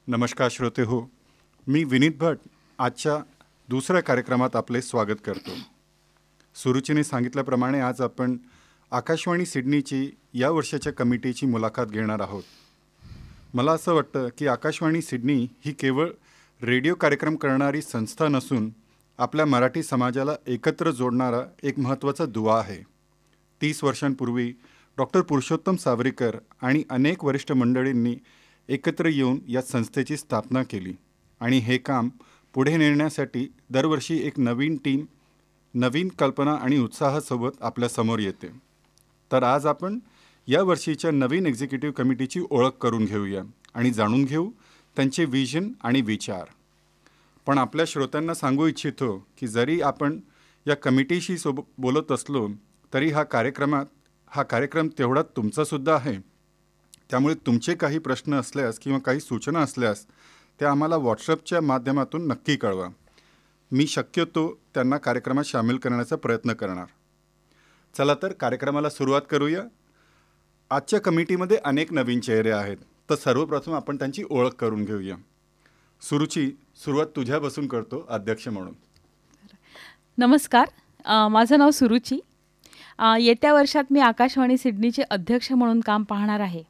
नमस्कार श्रोते हो, मी विनीत भट आजच्या दुसऱ्या कार्यक्रमात आपले स्वागत करतो. सुरुचीने सांगितल्याप्रमाणे आज आपण आकाशवाणी सिडनीची या वर्षाच्या कमिटीची मुलाखत घेणार आहोत. मला असं वाटतं की आकाशवाणी सिडनी ही केवळ रेडिओ कार्यक्रम करणारी संस्था नसून आपल्या मराठी समाजाला एकत्र जोडणारा एक महत्त्वाचा दुवा आहे. 30 वर्षांपूर्वी डॉक्टर पुरुषोत्तम सावरीकर आणि अनेक वरिष्ठ मंडळींनी एकत्र येऊन या संस्थेची स्थापना केली आणि हे काम पुढे नेण्यासाठी दरवर्षी एक नवीन टीम, नवीन कल्पना आणि उत्साहासोबत आपल्यासमोर येते. तर आज आपण या वर्षीच्या नवीन एक्झिक्युटिव्ह कमिटीची ओळख करून घेऊया आणि जाणून घेऊ त्यांचे विजन आणि विचार. पण आपल्या श्रोत्यांना सांगू इच्छितो की जरी आपण या कमिटीशी बोलत असलो तरी हा कार्यक्रम तेवढा तुमचासुद्धा आहे. त्यामुळे तुमचे काही प्रश्न असल्यास किंवा काही सूचना असल्यास त्या आम्हाला व्हॉट्सअपच्या माध्यमातून नक्की कळवा. मी शक्यतो त्यांना कार्यक्रमात सामील करण्याचा प्रयत्न करणार. चला तर कार्यक्रमाला सुरुवात करूया. आजच्या कमिटीमध्ये अनेक नवीन चेहरे आहेत, तर सर्वप्रथम आपण त्यांची ओळख करून घेऊया. सुरुची, सुरुवात तुझ्यापासून करतो अध्यक्ष म्हणून. नमस्कार, माझं नाव सुरुची. येत्या वर्षात मी आकाशवाणी सिडनीचे अध्यक्ष म्हणून काम पाहणार आहे.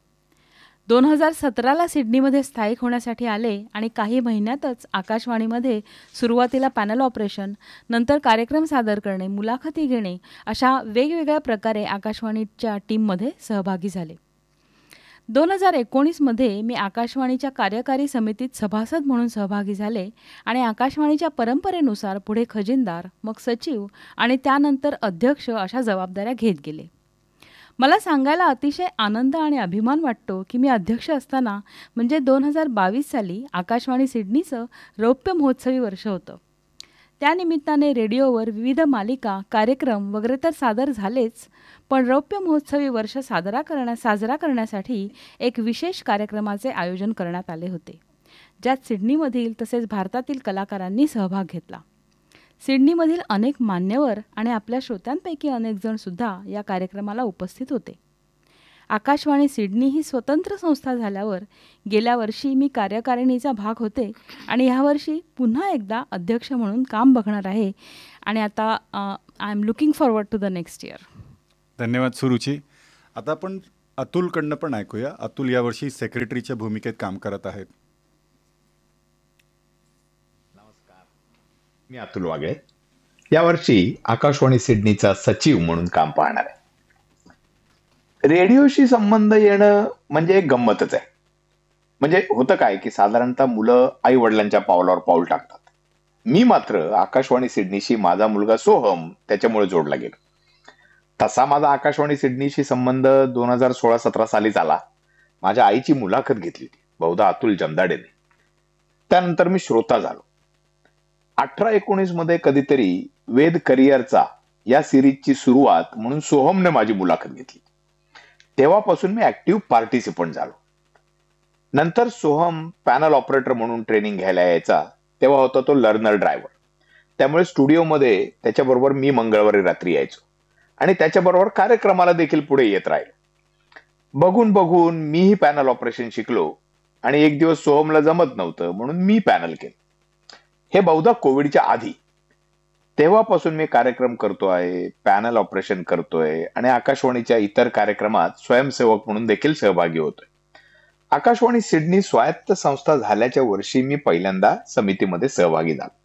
2017ला सिडनीमध्ये स्थायिक होण्यासाठी आले आणि काही महिन्यातच आकाशवाणीमध्ये सुरुवातीला पॅनल ऑपरेशन, नंतर कार्यक्रम सादर करणे, मुलाखती घेणे अशा वेगवेगळ्या प्रकारे आकाशवाणीच्या टीममध्ये सहभागी झाले. 2019मध्ये मी आकाशवाणीच्या कार्यकारी समितीत सभासद म्हणून सहभागी झाले आणि आकाशवाणीच्या परंपरेनुसार पुढे खजिनदार, मग सचिव आणि त्यानंतर अध्यक्ष अशा जबाबदाऱ्या घेत गेले. मला सांगायला अतिशय आनंद आणि अभिमान वाटतो की मी अध्यक्ष असताना म्हणजे 2022 साली आकाशवाणी सिडनीचं रौप्य महोत्सवी वर्ष होतं. त्यानिमित्ताने रेडिओवर विविध मालिका, कार्यक्रम वगैरे तर सादर झालेच, पण रौप्य महोत्सवी वर्ष साजरा करण्यासाठी एक विशेष कार्यक्रमाचे आयोजन करण्यात आले होते, ज्यात सिडनीमधील तसेच भारतातील कलाकारांनी सहभाग घेतला. सिडनीमधील अनेक मान्यवर आणि आपल्या श्रोत्यांपैकी अनेक जणसुद्धा या कार्यक्रमाला उपस्थित होते. आकाशवाणी सिडनी ही स्वतंत्र संस्था झाल्यावर गेल्या वर्षी मी कार्यकारिणीचा भाग होते आणि ह्यावर्षी पुन्हा एकदा अध्यक्ष म्हणून काम बघणार आहे आणि आता I am looking forward to the next year. धन्यवाद सुरुची. आता आपण अतुलकडनं पण ऐकूया. अतुल यावर्षी सेक्रेटरीच्या भूमिकेत काम करत आहेत. मी अतुल वागळे. यावर्षी आकाशवाणी सिडनीचा सचिव म्हणून काम पाहणार आहे. रेडिओशी संबंध येणं म्हणजे एक गंमतच आहे. म्हणजे होतं काय की साधारणतः मुलं आई वडिलांच्या पावलावर पाऊल टाकतात. मी मात्र आकाशवाणी सिडनीशी माझा मुलगा सोहम त्याच्यामुळे जोडला गेलो. तसा माझा आकाशवाणी सिडनीशी संबंध 2016-17 साली झाला. माझ्या आईची मुलाखत घेतली होती, बहुधा अतुल जमदाडेने. त्यानंतर मी श्रोता झालो. 18-19 मध्ये कधीतरी वेद करिअरचा या सिरीजची सुरुवात म्हणून सोहमने माझी मुलाखत घेतली. तेव्हापासून मी ऍक्टिव्ह पार्टिसिपंट झालो. नंतर सोहम पॅनल ऑपरेटर म्हणून ट्रेनिंग घ्यायला यायचा. तेव्हा होता तो लर्नर ड्रायव्हर. त्यामुळे स्टुडिओमध्ये त्याच्याबरोबर मी मंगळवारी रात्री यायचो आणि त्याच्याबरोबर कार्यक्रमाला देखील पुढे येत राहिलो. बघून बघून मीही पॅनल ऑपरेशन शिकलो आणि एक दिवस सोहमला जमत नव्हतं म्हणून मी पॅनल केलं. हे बहुधा कोविडच्या आधी. तेव्हापासून मी कार्यक्रम करतोय, पॅनल ऑपरेशन करतोय आणि आकाशवाणीच्या इतर कार्यक्रमात स्वयंसेवक म्हणून देखील सहभागी होतोय. आकाशवाणी सिडनी स्वायत्त संस्था झाल्याच्या वर्षी मी पहिल्यांदा समितीमध्ये सहभागी झालो.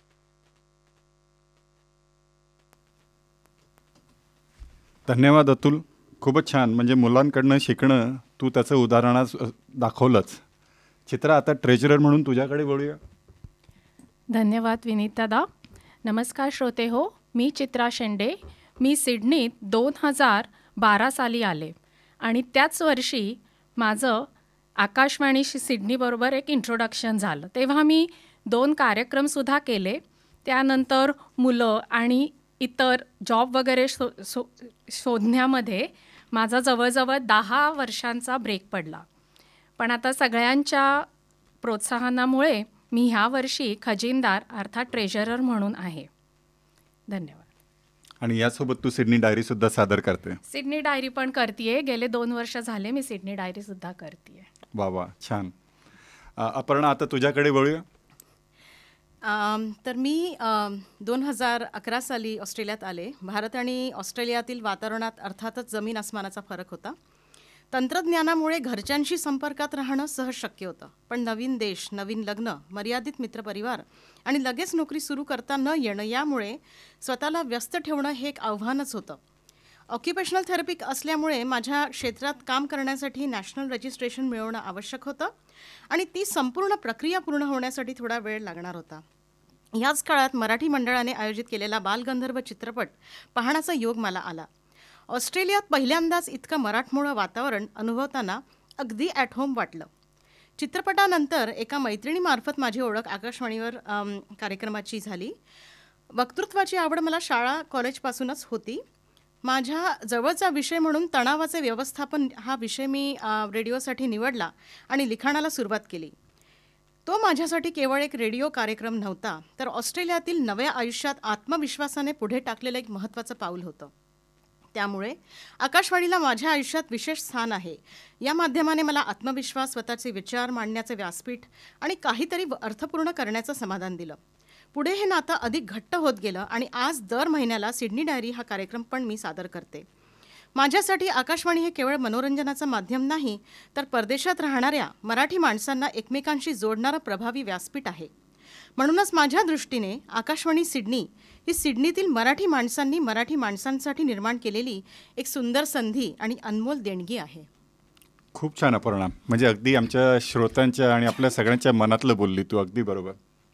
धन्यवाद अतुल. खूपच छान. म्हणजे मुलांकडनं शिकणं तू त्याचं उदाहरणास दाखवलंच. चित्रा, आता ट्रेजरर म्हणून तुझ्याकडे वळूया. धन्यवाद विनीत दादा. नमस्कार श्रोते हो, मी चित्रा शेंडे. मी सिडनीत 2012 साली आले आणि त्याच वर्षी माझं आकाशवाणी सिडनीबरोबर एक इंट्रोडक्शन झालं. तेव्हा मी 2 कार्यक्रमसुद्धा केले. त्यानंतर मुलं आणि इतर जॉब वगैरे शोधण्यामध्ये माझा जवळजवळ 10 वर्षांचा ब्रेक पडला. पण आता सगळ्यांच्या प्रोत्साहनामुळे मी ह्या वर्षी खजिनदार अर्थात ट्रेजरर म्हणून आहे. धन्यवाद. आणि यासोबत तू सिडनी डायरी सुद्धा सादर करते. सिडनी डायरी पण करतेय. गेले 2 वर्ष झाले मी सिडनी डायरी सुद्धा करतेय. वा वा, छान. अपर्णा, आता तुझ्याकडे वळूया. तर मी 2011 साली ऑस्ट्रेलियात आले. भारत आणि ऑस्ट्रेलियातील वातावरणात अर्थातच जमीन आसमानाचा फरक होता. तंत्रज्ञानामुळे घरच्यांशी संपर्कात राहणं सहज शक्य होतं, पण नवीन देश, नवीन लग्न, मर्यादित मित्रपरिवार आणि लगेच नोकरी सुरू करता न येणं यामुळे स्वतःला व्यस्त ठेवणं हे एक आव्हानच होतं. ऑक्युपेशनल थेरपी असल्यामुळे माझ्या क्षेत्रात काम करण्यासाठी नॅशनल रजिस्ट्रेशन मिळवणं आवश्यक होतं आणि ती संपूर्ण प्रक्रिया पूर्ण होण्यासाठी थोडा वेळ लागणार होता. याच काळात मराठी मंडळाने आयोजित केलेला बालगंधर्व चित्रपट पाहण्याचा योग मला आला. ऑस्ट्रेलियात पहिल्यांदाच इतकं मराठमोळं वातावरण अनुभवताना अगदी ॲट होम वाटलं. चित्रपटानंतर एका मैत्रिणीमार्फत माझी ओळख आकाशवाणीवर कार्यक्रमाची झाली. वक्तृत्वाची आवड मला शाळा कॉलेजपासूनच होती. माझ्या जवळचा विषय म्हणून तणावाचे व्यवस्थापन हा विषय मी रेडिओसाठी निवडला आणि लिखाणाला सुरुवात केली. तो माझ्यासाठी केवळ एक रेडिओ कार्यक्रम नव्हता, तर ऑस्ट्रेलियातील नव्या आयुष्यात आत्मविश्वासाने पुढे टाकलेलं एक महत्त्वाचं पाऊल होतं. त्यामुळे आकाशवाणीला माझ्या आयुष्यात विशेष स्थान आहे. या माध्यमाने मला आत्मविश्वास, स्वतःचे विचार मांडण्याचे व्यासपीठ आणि काहीतरी अर्थपूर्ण करण्याचं समाधान दिलं. पुढे हे नातं अधिक घट्ट होत गेलं आणि आज दर महिन्याला सिडनी डायरी हा कार्यक्रम पण मी सादर करते. माझ्यासाठी आकाशवाणी हे केवळ मनोरंजनाचं माध्यम नाही, तर परदेशात राहणाऱ्या मराठी माणसांना एकमेकांशी जोडणारं प्रभावी व्यासपीठ आहे. म्हणूनच माझ्या दृष्टीने आकाशवाणी सिडनी ही सिडनीतील मराठी माणसांनी मराठी माणसांसाठी निर्माण केलेली एक सुंदर संधी आणि अनमोल देणगी आहे. खूप छान अपर्णा, म्हणजे अगदी आमच्या श्रोत्यांच्या आणि आपल्या सगळ्यांच्या मनातलं बोलली तू, अगदी बरोबर.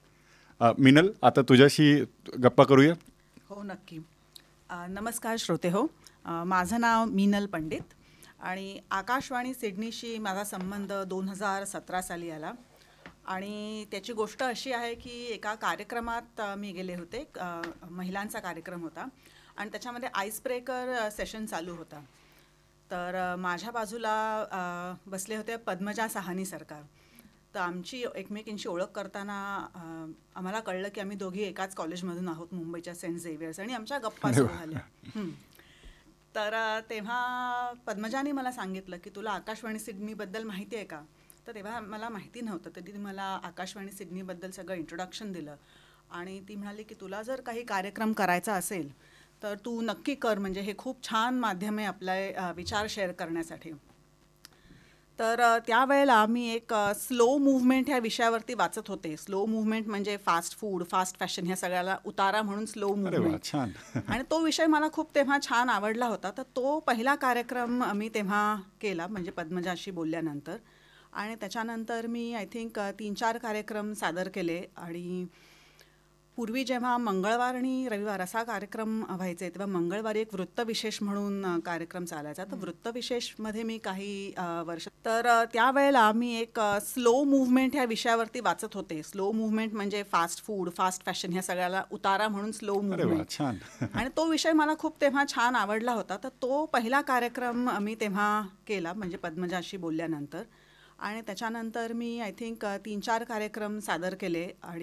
मिनल, आता तुझ्याशी गप्पा करूया. हो, नक्की. नमस्कार श्रोते हो, माझं नाव मिनल पंडित आणि आकाशवाणी सिडनीशी माझा संबंध 2017 साली आला. आणि त्याची गोष्ट अशी आहे की एका कार्यक्रमात मी गेले होते, महिलांचा कार्यक्रम होता आणि त्याच्यामध्ये आईस ब्रेकर सेशन चालू होता. तर माझ्या बाजूला बसले होते पद्मजा साहनी सरकार. तर आमची एकमेकींची ओळख करताना आम्हाला कळलं की आम्ही दोघी एकाच कॉलेजमधून आहोत, मुंबईच्या सेंट झेवियर्स, आणि आमच्या गप्पा सुरू झाल्या. तर तेव्हा पद्मजाने मला सांगितलं की तुला आकाशवाणी सिडनीबद्दल माहिती आहे का? तर तेव्हा मला माहिती नव्हतं. तर तिने मला आकाशवाणी सिडनीबद्दल सगळं इंट्रोडक्शन दिलं आणि ती म्हणाली की तुला जर काही कार्यक्रम करायचा असेल तर तू नक्की कर, म्हणजे हे खूप छान माध्यम आहे आपले विचार शेअर करण्यासाठी. तर त्यावेळेला मी एक स्लो मूव्हमेंट ह्या विषयावरती वाचत होते. स्लो मूव्हमेंट म्हणजे फास्ट फूड, फास्ट फॅशन, ह्या सगळ्याला उतारा म्हणून स्लो मूव्हमेंट. आणि तो विषय मला खूप तेव्हा छान आवडला होता. तर तो पहिला कार्यक्रम मी तेव्हा केला, म्हणजे पद्मजाशी बोलल्यानंतर. आणि त्याच्यानंतर मी आय थिंक 3-4 कार्यक्रम सादर केले. आणि पूर्वी जेव्हा मंगळवार आणि रविवार असा कार्यक्रम व्हायचे, तेव्हा मंगळवारी एक वृत्तविशेष म्हणून कार्यक्रम चालायचा. तर वृत्तविशेषमध्ये मी काही वर्ष, तर त्यावेळेला मी एक स्लो मूव्हमेंट ह्या विषयावरती वाचत होते. स्लो मूव्हमेंट म्हणजे फास्ट फूड, फास्ट फॅशन, ह्या सगळ्याला उतारा म्हणून स्लो मूव्हमेंट. आणि तो विषय मला खूप तेव्हा छान आवडला होता. तर तो पहिला कार्यक्रम मी तेव्हा केला, म्हणजे पद्मजाशी बोलल्यानंतर. आणि त्याच्यानंतर मी आय थिंक 3-4 कार्यक्रम सादर केले. आणि